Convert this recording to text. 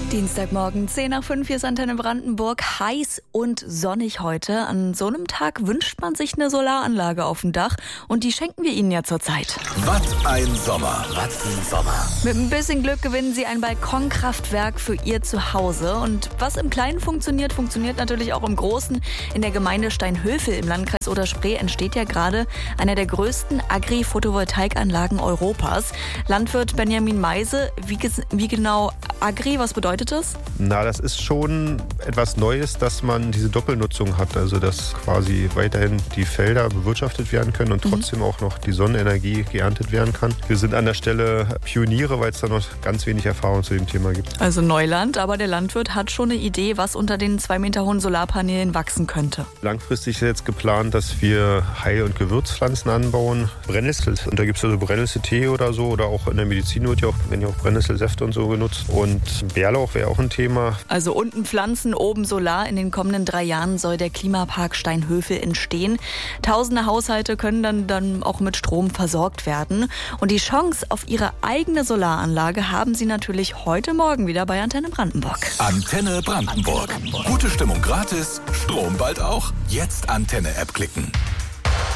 Dienstagmorgen, 10:05, hier ist Antenne Brandenburg. Heiß und sonnig heute. An so einem Tag wünscht man sich eine Solaranlage auf dem Dach und die schenken wir Ihnen ja zurzeit. Was ein Sommer, was ein Sommer. Mit ein bisschen Glück gewinnen Sie ein Balkonkraftwerk für Ihr Zuhause. Und was im Kleinen funktioniert, funktioniert natürlich auch im Großen. In der Gemeinde Steinhöfel im Landkreis Oder-Spree entsteht ja gerade einer der größten Agri-Photovoltaikanlagen Europas. Landwirt Benjamin Meise, wie genau Agri, was bedeutet das? Na, das ist schon etwas Neues, dass man diese Doppelnutzung hat. Also, dass quasi weiterhin die Felder bewirtschaftet werden können und trotzdem auch noch die Sonnenenergie geerntet werden kann. Wir sind an der Stelle Pioniere, weil es da noch ganz wenig Erfahrung zu dem Thema gibt. Also Neuland, aber der Landwirt hat schon eine Idee, was unter den 2 Meter hohen Solarpanelen wachsen könnte. Langfristig ist jetzt geplant, dass wir Heil- und Gewürzpflanzen anbauen. Brennnessel, und da gibt es also Brennnesseltee oder so, oder auch in der Medizin werden ja auch Brennnesselsäfte und so genutzt. Und Bärlauch wäre auch ein Thema. Also unten Pflanzen, oben Solar. In den kommenden 3 Jahren soll der Klimapark Steinhöfel entstehen. Tausende Haushalte können dann auch mit Strom versorgt werden. Und die Chance auf ihre eigene Solaranlage haben Sie natürlich heute Morgen wieder bei Antenne Brandenburg. Antenne Brandenburg. Gute Stimmung gratis, Strom bald auch. Jetzt Antenne-App klicken.